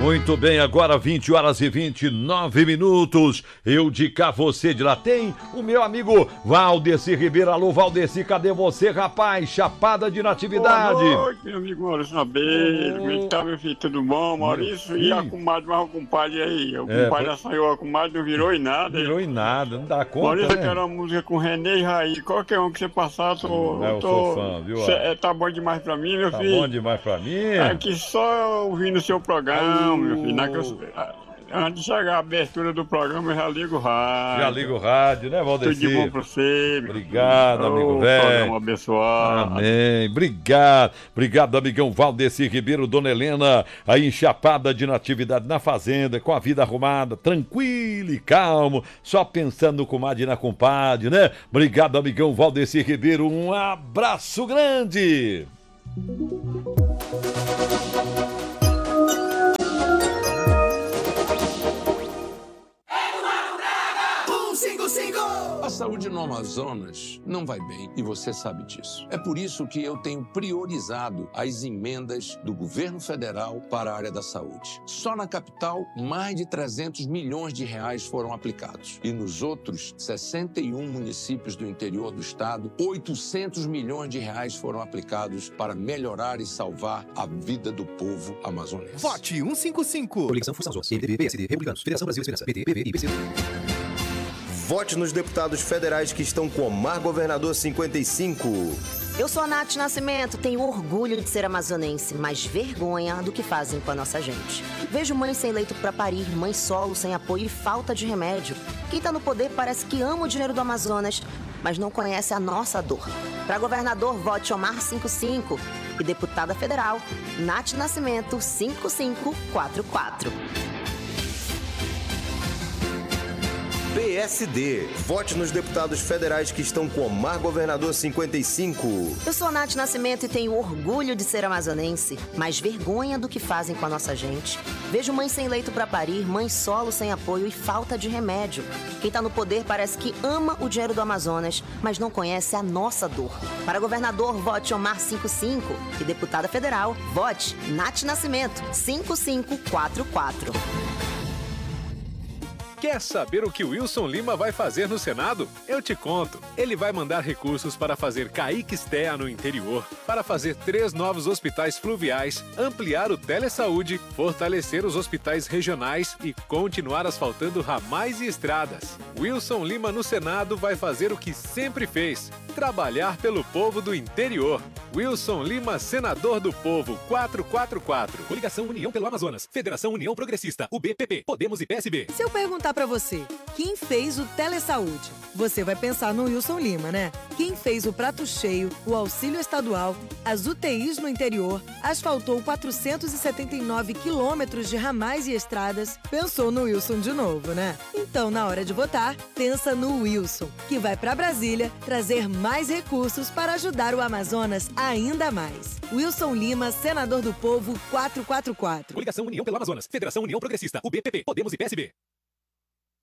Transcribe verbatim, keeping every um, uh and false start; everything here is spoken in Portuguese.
Muito bem, agora vinte horas e vinte e nove minutos. Eu de cá, você de lá. Tem o meu amigo Valdeci Ribeiro. Alô, Valdeci, cadê você, rapaz? Chapada de Natividade. Boa noite, meu amigo Maurício Nabeiro. Como é que tá, meu filho? Tudo bom, Maurício? E a comadre, mas o compadre aí? O É, compadre foi- já saiu, a comadre não virou em nada. Virou em nada, não dá conta, Maurício, eu né? quero uma música com René e Raí. Qualquer um que você passar, eu tô... É, eu tô- sou fã, viu? Cê- é, tá bom demais pra mim, meu Tá filho. bom demais pra mim. Aqui só ouvindo o seu programa, meu filho. Na que eu- Antes de chegar a abertura do programa, eu já ligo o rádio. Já liga o rádio, né, Tudo de Valdeci? bom pra você. meu Obrigado, filho. amigo Ô, velho. programa abençoado. Amém. Obrigado. Obrigado, amigão Valdeci Ribeiro, Dona Helena, aí em Chapada de Natividade, na fazenda, com a vida arrumada, tranquilo e calmo, só pensando no comadre e na compadre, né? Obrigado, amigão Valdeci Ribeiro. Um abraço grande. A saúde no Amazonas não vai bem e você sabe disso. É por isso que eu tenho priorizado as emendas do governo federal para a área da saúde. Só na capital, mais de trezentos milhões de reais foram aplicados. E nos outros sessenta e um municípios do interior do estado, oitocentos milhões de reais foram aplicados para melhorar e salvar a vida do povo amazonense. Vote cento e cinquenta e cinco. Coligação Forças Novas. M D B, P S D, Republicanos, Federação Brasil Esperança, P T, P V e P C do. Vote nos deputados federais que estão com Omar Governador cinquenta e cinco. Eu sou a Nath Nascimento, tenho orgulho de ser amazonense, mas vergonha do que fazem com a nossa gente. Vejo mãe sem leito pra parir, mãe solo sem apoio e falta de remédio. Quem tá no poder parece que ama o dinheiro do Amazonas, mas não conhece a nossa dor. Para governador, vote Omar cinquenta e cinco. E deputada federal, Nath Nascimento cinco cinco quatro quatro. P S D. Vote nos deputados federais que estão com Omar Governador cinquenta e cinco. Eu sou a Nath Nascimento e tenho orgulho de ser amazonense, mas vergonha do que fazem com a nossa gente. Vejo mãe sem leito pra parir, mãe solo sem apoio e falta de remédio. Quem tá no poder parece que ama o dinheiro do Amazonas, mas não conhece a nossa dor. Para governador, vote Omar cinquenta e cinco. E deputada federal, vote Nath Nascimento cinco cinco quatro quatro. Quer saber o que o Wilson Lima vai fazer no Senado? Eu te conto. Ele vai mandar recursos para fazer Caíques-Terra no interior, para fazer três novos hospitais fluviais, ampliar o telesaúde, fortalecer os hospitais regionais e continuar asfaltando ramais e estradas. Wilson Lima no Senado vai fazer o que sempre fez: trabalhar pelo povo do interior. Wilson Lima, senador do povo, quatrocentos e quarenta e quatro. Coligação União pelo Amazonas. Federação União Progressista. U B P P. Podemos e P S B. Se eu perguntar pra você, quem fez o Telesaúde? Você vai pensar no Wilson Lima, né? Quem fez o prato cheio, o auxílio estadual, as U T Is no interior, asfaltou quatrocentos e setenta e nove quilômetros de ramais e estradas, pensou no Wilson de novo, né? Então, na hora de votar, pensa no Wilson, que vai pra Brasília trazer mais recursos para ajudar o Amazonas ainda mais. Wilson Lima, senador do povo, quatrocentos e quarenta e quatro. Coligação União pelo Amazonas. Federação União Progressista. U B P P. Podemos e P S B.